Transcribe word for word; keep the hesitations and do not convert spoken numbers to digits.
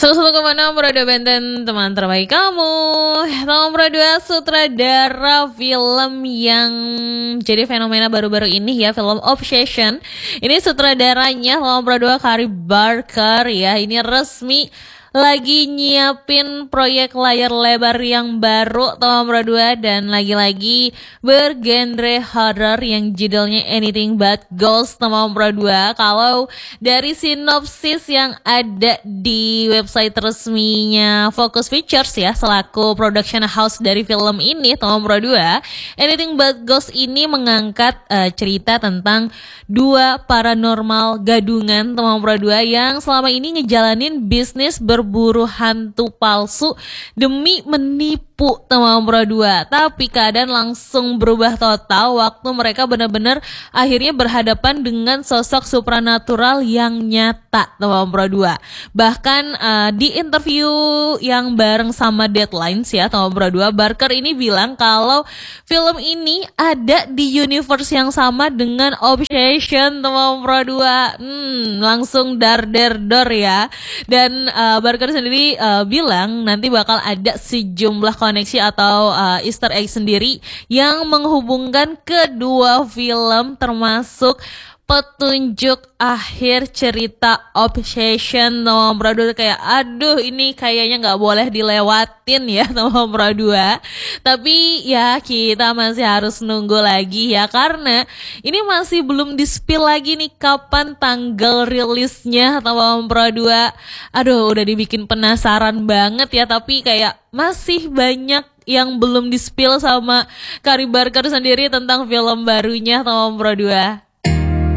Salah satu kemana berada Benten teman terbaik kamu. Nomor dua sutradara film yang jadi fenomena baru-baru ini ya, film Obsession. Ini sutradaranya nomor dua Kari Barker ya. Ini resmi lagi nyiapin proyek layar lebar yang baru nomor dua dan lagi-lagi bergenre horror yang judulnya Anything But Ghost nomor dua. Kalau dari sinopsis yang ada di website resminya Focus Features ya, selaku production house dari film ini nomor dua, Anything But Ghost ini mengangkat uh, cerita tentang dua paranormal gadungan nomor dua yang selama ini ngejalanin bisnis ber berburu hantu palsu demi menipu nomor dua. Tapi keadaan langsung berubah total waktu mereka benar-benar akhirnya berhadapan dengan sosok supranatural yang nyata nomor dua. Bahkan uh, di interview yang bareng sama Deadlines ya nomor dua, Barker ini bilang kalau film ini ada di universe yang sama dengan Obsession nomor dua. Hmm, langsung dar der dor ya. Dan uh, Barker sendiri uh, bilang nanti bakal ada sejumlah koneksi atau uh, Easter egg sendiri yang menghubungkan kedua film, termasuk petunjuk akhir cerita Obsession nomor dua. Kayak aduh ini kayaknya gak boleh dilewatin ya nomor dua. Tapi ya kita masih harus nunggu lagi ya, karena ini masih belum di-spill lagi nih kapan tanggal rilisnya nomor dua. Aduh udah dibikin penasaran banget ya, tapi kayak masih banyak yang belum di-spill sama Kari Barker sendiri tentang film barunya nomor dua.